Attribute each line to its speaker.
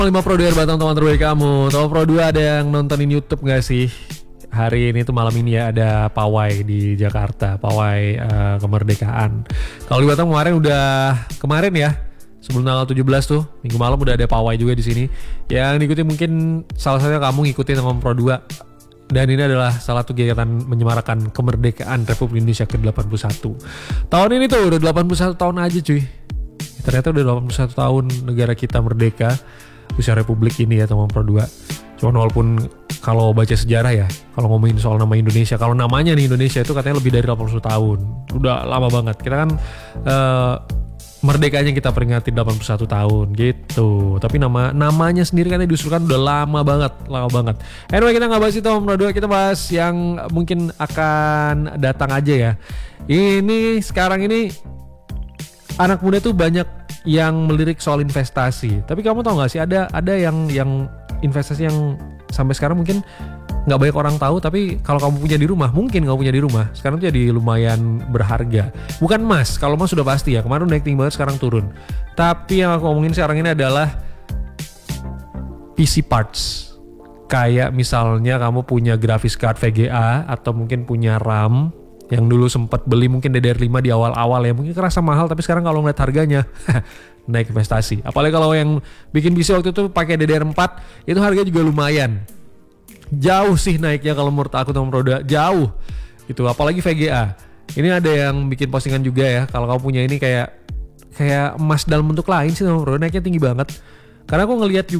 Speaker 1: 5 Pro 2 Batang teman terbaik kamu. Tahu Pro 2 ada yang nontonin YouTube gak sih? Hari ini tuh malam ini ya ada pawai di Jakarta, pawai kemerdekaan. Kalau di Batam kemarin ya, sebelum tanggal 17 tuh, minggu malam udah ada pawai juga di sini. Yang diikuti mungkin salah satunya kamu ngikutin sama Pro 2. Dan ini adalah salah satu kegiatan menyemarakan kemerdekaan Republik Indonesia ke-81. Tahun ini tuh udah 81 tahun aja cuy. Ternyata udah 81 tahun negara kita merdeka. Usia Republik ini ya teman Pro 2. Cuman walaupun kalau baca sejarah ya, kalau ngomongin soal nama Indonesia, kalau namanya nih Indonesia itu katanya lebih dari 80 tahun. Udah lama banget. Kita kan merdekanya kita peringati 81 tahun gitu. Tapi namanya sendiri kan diusulkan udah lama banget. Anyway, kita nggak bahas itu Om Pro 2, kita bahas yang mungkin akan datang aja ya. Ini sekarang ini anak muda tuh banyak yang melirik soal investasi. Tapi kamu tahu nggak sih ada yang investasi yang sampai sekarang mungkin nggak banyak orang tahu. Tapi kalau kamu punya di rumah, mungkin kamu punya di rumah, sekarang tuh jadi lumayan berharga. Bukan emas, kalau emas sudah pasti ya. Kemarin naik tinggi banget, sekarang turun. Tapi yang aku ngomongin sekarang ini adalah PC parts. Kayak misalnya kamu punya graphics card VGA atau mungkin punya RAM yang dulu sempat beli mungkin DDR5 di awal-awal ya, mungkin kerasa mahal, tapi sekarang kalau ngeliat harganya naik investasi. Apalagi kalau yang bikin PC waktu itu pakai DDR4, itu harganya juga lumayan. Jauh sih naiknya kalau menurut aku sama Pro 2, jauh. Gitu, apalagi VGA. Ini ada yang bikin postingan juga ya, kalau kamu punya ini kayak emas dalam bentuk lain sih sama Pro 2, naiknya tinggi banget. Karena aku ngelihat